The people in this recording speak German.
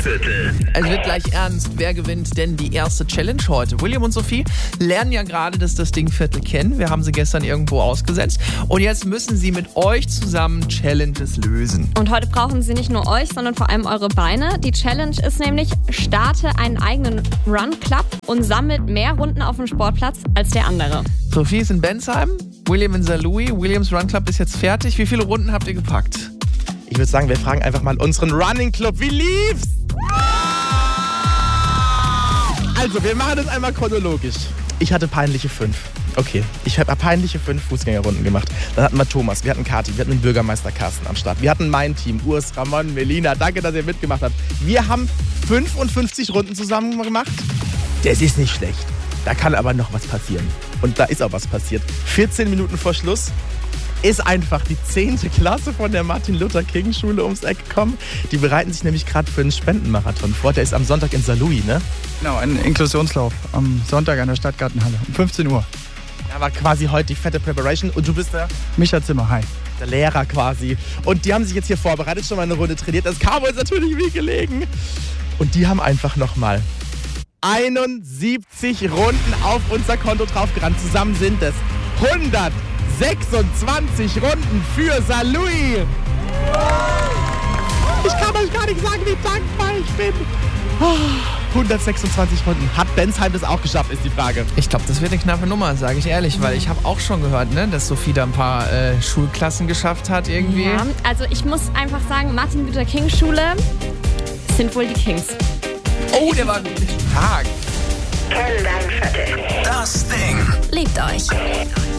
Stinkviertel. Es wird gleich ernst. Wer gewinnt denn die erste Challenge heute? William und Sophie lernen ja gerade das Stinkviertel kennen. Wir haben sie gestern irgendwo ausgesetzt. Und jetzt müssen sie mit euch zusammen Challenges lösen. Und heute brauchen sie nicht nur euch, sondern vor allem eure Beine. Die Challenge ist nämlich, starte einen eigenen Run-Club und sammelt mehr Runden auf dem Sportplatz als der andere. Sophie ist in Bensheim, William in Saarlouis. Williams Run Club ist jetzt fertig. Wie viele Runden habt ihr gepackt? Ich würde sagen, wir fragen einfach mal unseren Running Club. Wie lief's? Also, wir machen das einmal chronologisch. Ich hatte peinliche 5. Okay, ich habe peinliche 5 Fußgängerrunden gemacht. Dann hatten wir Thomas, wir hatten Kathi, wir hatten den Bürgermeister Carsten am Start. Wir hatten mein Team, Urs, Ramon, Melina. Danke, dass ihr mitgemacht habt. Wir haben 55 Runden zusammen gemacht. Das ist nicht schlecht. Da kann aber noch was passieren. Und da ist auch was passiert. 14 Minuten vor Schluss ist einfach die 10. Klasse von der Martin-Luther-King-Schule ums Eck gekommen. Die bereiten sich nämlich gerade für einen Spendenmarathon vor. Der ist am Sonntag in Saarlouis, ne? Genau, ein Inklusionslauf am Sonntag an der Stadtgartenhalle um 15 Uhr. Da war quasi heute die fette Preparation. Und du bist der? Micha Zimmer, hi. Der Lehrer quasi. Und die haben sich jetzt hier vorbereitet, schon mal eine Runde trainiert. Das kam uns natürlich wie gelegen. Und die haben einfach nochmal 71 Runden auf unser Konto draufgerannt. Zusammen sind es 126 Runden für Saarlouis. Ich kann euch gar nicht sagen, wie dankbar ich bin. 126 Runden. Hat Bensheim das auch geschafft, ist die Frage. Ich glaube, das wird eine knappe Nummer, sage ich ehrlich, weil ich habe auch schon gehört, ne, dass Sophie da ein paar Schulklassen geschafft hat irgendwie. Ja, also ich muss einfach sagen, Martin-Luther-King-Schule sind wohl die Kings. Oh, der war wirklich stark. Kenn dein Viertel. Das Ding. Liebt euch.